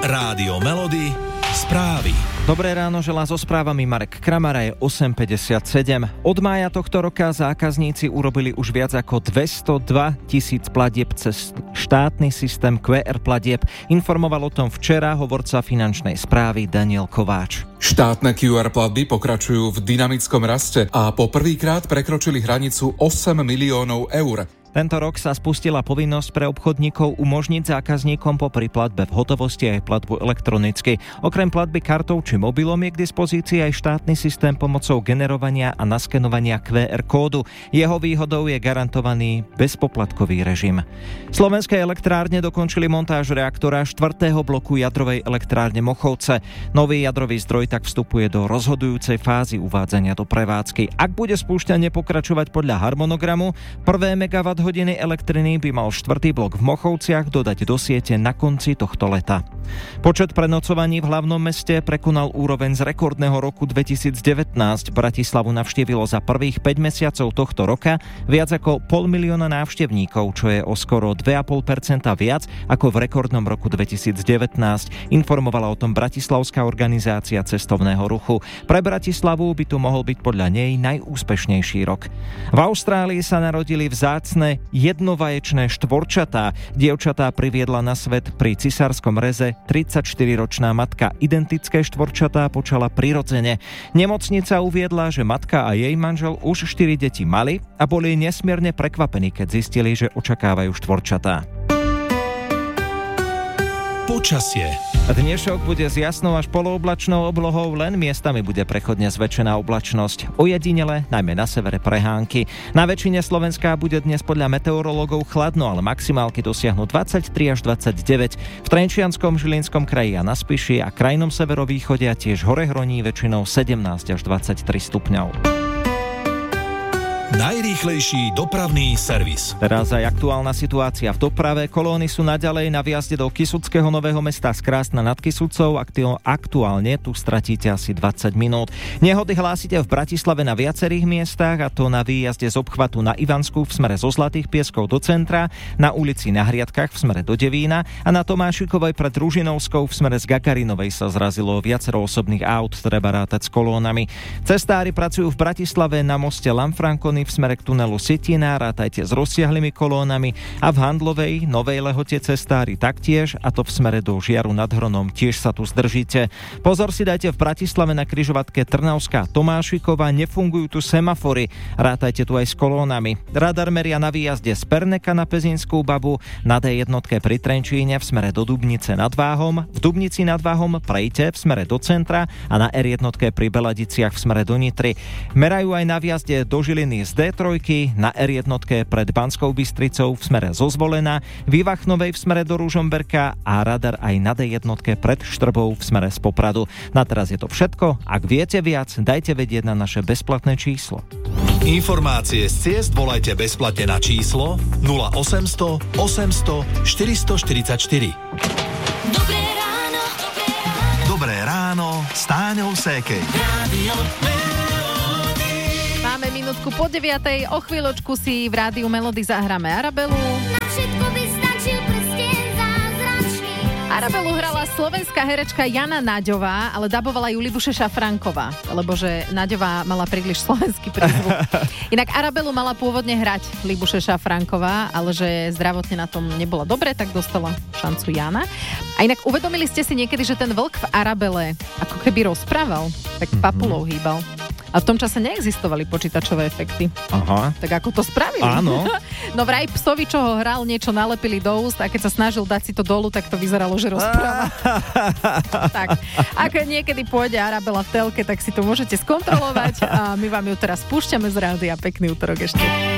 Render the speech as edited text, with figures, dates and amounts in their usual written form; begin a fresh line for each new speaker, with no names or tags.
Rádio Melody, správy.
Dobré ráno, želá so správami Marek Kramara, je 8:57. Od mája tohto roka zákazníci urobili už viac ako 202 000 platieb cez štátny systém QR platieb. Informoval o tom včera hovorca finančnej správy Daniel Kováč.
Štátne QR platby pokračujú v dynamickom raste a po prvýkrát prekročili hranicu 8 miliónov eur.
Tento rok sa spustila povinnosť pre obchodníkov umožniť zákazníkom popri platbe v hotovosti aj platbu elektronicky. Okrem platby kartou či mobilom je k dispozícii aj štátny systém pomocou generovania a naskenovania QR kódu. Jeho výhodou je garantovaný bezpoplatkový režim. Slovenské elektrárne dokončili montáž reaktora 4. bloku jadrovej elektrárne Mochovce. Nový jadrový zdroj tak vstupuje do rozhodujúcej fázy uvádzania do prevádzky. Ak bude spúšťanie pokračovať podľa harmonogramu, prvé megawatt hodiny elektriny by mal 4. blok v Mochovciach dodať do siete na konci tohto leta. Počet prenocovaní v hlavnom meste prekonal úroveň z rekordného roku 2019. Bratislavu navštívilo za prvých 5 mesiacov tohto roka viac ako 500 000 návštevníkov, čo je o skoro 2,5% viac ako v rekordnom roku 2019. Informovala o tom Bratislavská organizácia cestovného ruchu. Pre Bratislavu by tu mohol byť podľa nej najúspešnejší rok. V Austrálii sa narodili vzácne jednovaječné štvorčatá. Dievčatá priviedla na svet pri cisárskom reze 34-ročná matka. Identické štvorčatá počala prirodzene. Nemocnica uviedla, že matka a jej manžel už 4 deti mali a boli nesmierne prekvapení, keď zistili, že očakávajú štvorčatá.
Počasie.
Dnešok bude s jasnou až polooblačnou oblohou, len miestami bude prechodne zväčšená oblačnosť. Ojedinele, najmä na severe prehánky. Na väčšine Slovenska bude dnes podľa meteorológov chladno, ale maximálky dosiahnu 23 až 29. V Trenčianskom, Žilinskom kraji a na Spiši a krajnom severovýchode a tiež Horehroní väčšinou 17 až 23 stupňov.
Najrýchlejší dopravný servis.
Teraz aj aktuálna situácia v doprave. Kolóny sú naďalej na výjazde do Kysuckého Nového Mesta z Krásna nad Kysucou. Aktuálne tu stratíte asi 20 minút. Nehody hlásite v Bratislave na viacerých miestach, a to na výjazde z obchvatu na Ivansku v smere zo Zlatých Pieskov do centra, na ulici Na Hriadkach v smere do Devína a na Tomášikovej pred Ružinovskou v smere z Gagarinovej sa zrazilo viacero osobných aut, treba rátať s kolónami. Cestári pracujú v Bratislave na moste Lanfranconi v smere k tunelu Sitina, rátajte s rozsiahlymi kolónami, a v Handlovej, Novej Lehote cestári taktiež, a to v smere do Žiaru nad Hronom, tiež sa tu zdržíte. Pozor si dajte v Bratislave na križovatke Trnavská Tomášikova, nefungujú tu semafory, rátajte tu aj s kolónami. Radar meria na výjazde z Perneka na Pezínskú Babu, na D1 pri Trenčíne v smere do Dubnice nad Váhom, v Dubnici nad Váhom prejte v smere do centra a na R1 pri Beladiciach v smere do Nitry. Merajú aj na výjazde do Žiliny z D3, na R1 pred Banskou Bystricou v smere zo Zvolena, v Ivachnovej v smere do Ružomberka a radar aj na D1 pred Štrbou v smere z Popradu. Na teraz je to všetko. Ak viete viac, dajte vedieť na naše bezplatné číslo.
Informácie z ciest volajte bezplatne na číslo 0800 800 444.
Dobré ráno.
Dobré ráno s Táňou Sékej.
Máme minútku po 9:00, o chvíľočku si v Rádiu Melody zahráme Arabelu.
Na všetko by stačil prsten zázračný.
Arabelu hrala slovenská herečka Jana Naďová, ale dabovala ju Libuše Šafránková, lebo že Naďová mala príliš slovenský prízvuk. Inak Arabelu mala pôvodne hrať Libuše Šafránková, ale že zdravotne na tom nebola dobre, tak dostala šancu Jana. A inak uvedomili ste si niekedy, že ten vlk v Arabele ako keby rozprával, tak papulou hýbal. A v tom čase neexistovali počítačové efekty.
Aha.
Tak ako to spravili?
Áno.
No vraj psovi, čo ho hral, niečo nalepili do úst a keď sa snažil dať si to dolu, tak to vyzeralo, že rozpráva. Tak, ak niekedy pôjde Arabela v telke, tak si to môžete skontrolovať a my vám ju teraz púšťame z rádia. Pekný utorok ešte.